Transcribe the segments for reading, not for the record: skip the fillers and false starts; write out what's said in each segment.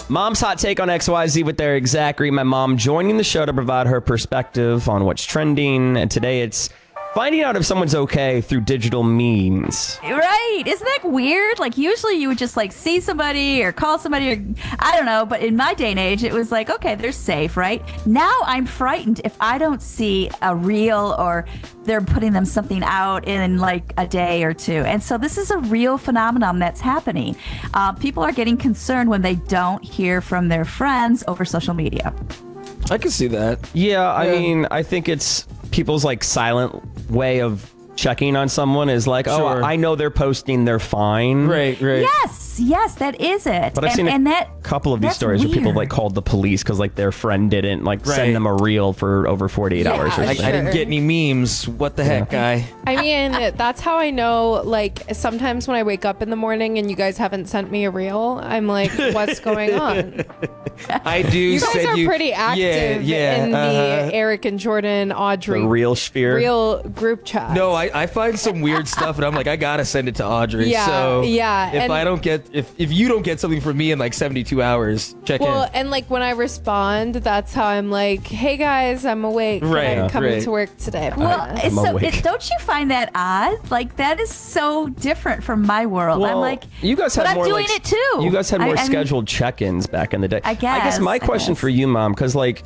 Mom's hot take on XYZ with Eric Zachary. My mom joining the show to provide her perspective on what's trending. And today it's finding out if someone's okay through digital means. Right. Isn't that weird? Like, usually you would just, like, see somebody or call somebody or, I don't know. But in my day and age, it was like, okay, they're safe, right? Now I'm frightened if I don't see a reel or they're putting them something out in, like, a day or two. And so this is a real phenomenon that's happening. People are getting concerned when they don't hear from their friends over social media. I can see that. Yeah, I mean, I think it's people's, like, silent way of checking on someone is like, Sure. I know they're posting, they're fine. Right. Yes, that is it. But I've seen a couple of these that's stories where people weird. like called the police because like their friend didn't like Right. send them a reel for over 48 hours or I something. didn't get any memes. What the heck, guy? I mean, that's how I know, like, sometimes when I wake up in the morning and you guys haven't sent me a reel, I'm like, what's going on? I do. You guys are pretty active in the Eric and Jordan, Audrey The real sphere. real group chat. No, I find some weird stuff and I'm like, I gotta send it to Audrey. Yeah, So yeah, if and- I don't get, if you don't get something from me in like 72 hours, check Well, in. and like when I respond, that's how I'm like, hey guys, I'm awake. Right, I'm coming right. to work today. Well, I'm awake. don't you find that odd? Like, that is so different from my world. I'm like, you guys but had I'm more doing like, it too. You guys had more I mean, scheduled check-ins back in the day. I guess guess, my I question guess. for you, Mom, because like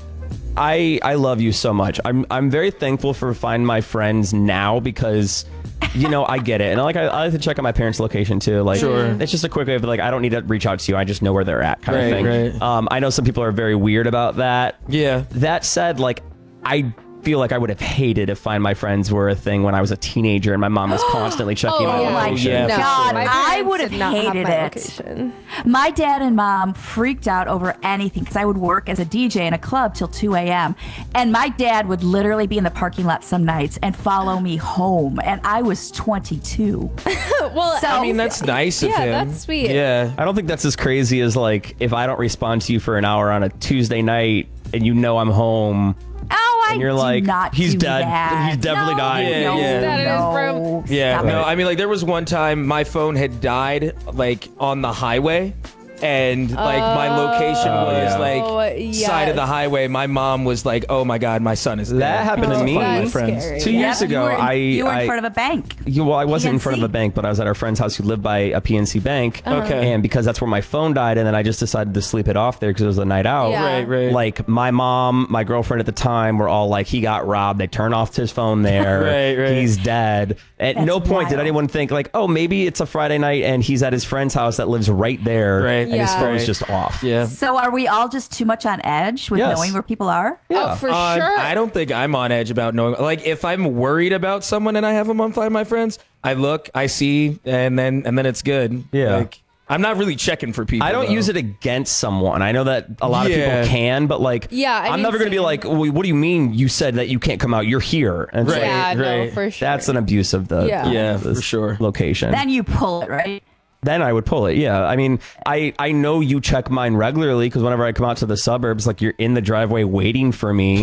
I love you so much. I'm very thankful for finding my friends now because you know I get it, and I like to check on my parents' location too. Like, Sure. it's just a quick way of like I don't need to reach out to you. I just know where they're at, kind of Right, thing. right. I know some people are very weird about that. Yeah. That said, like I feel like I would have hated if Find My Friends were a thing when I was a teenager and my mom was constantly checking my yeah. location. Yeah, No, for God, sure. my I parents would have did not hated my it. location. My dad and mom freaked out over anything because I would work as a DJ in a club till 2 a.m. And my dad would literally be in the parking lot some nights and follow me home. And I was 22. Well, So- I mean, that's nice of Yeah, him. that's sweet. Yeah. I don't think that's as crazy as like if I don't respond to you for an hour on a Tuesday night and you know I'm home. Oh, I And you're do like, not he's do dead. that. He's definitely No, died. Yeah, no, yeah. That is no. bro. Yeah, Stop no, it. I mean, like, there was one time my phone had died, like, on the highway, and, like, my location was, yeah. like, side of the yes. highway. My mom was like, oh, my God, my son is dead. That happened to Find me. my That's friends. scary. 2 years Yep, ago, you were in I front of a bank. I wasn't in front of PNC. a bank, but I was at our friend's house who lived by a PNC bank. Okay. And because that's where my phone died, and then I just decided to sleep it off there because it was a night out. Yeah. Right. Like my mom, my girlfriend at the time were all like, he got robbed. They turned off his phone there. Right. He's dead. At That's no point did wild. anyone think like, oh, maybe it's a Friday night and he's at his friend's house that lives right there. Right. And his Yeah. phone's Right. just off. Yeah. So are we all just too much on edge with Yes. knowing where people are? Oh, for sure. I don't think I'm on edge about knowing. Like, if I'm worried about someone and I have them on Find My Friends, I look, I see, and then it's good. Yeah. Like, I'm not really checking for people. I don't though. use it against someone. I know that a lot of Yeah. people can, but like, Yeah, I I'm mean, never going to be same. like, well, what do you mean you said that you can't come out? You're here. And it's Right. like, Yeah, no, right. for sure. that's an abuse of the Yeah. Yeah, the for sure. location. Then you pull it, right? Then I would pull it. Yeah. I mean, I know you check mine regularly because whenever I come out to the suburbs, like you're in the driveway waiting for me.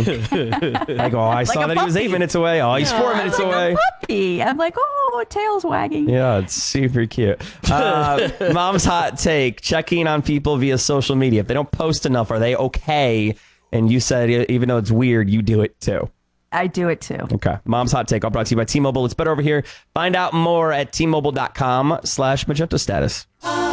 I go, I saw a that he was 8 puppy. minutes away. Oh, he's 4 minutes Like away. a puppy. I'm like, oh, tail's wagging. Yeah, it's super cute. Mom's hot take, checking on people via social media. If they don't post enough, are they okay? And you said, even though it's weird, you do it too. I do it too. Okay. Mom's hot take, all brought to you by T-Mobile. It's better over here. Find out more at T-Mobile.com/Magenta status.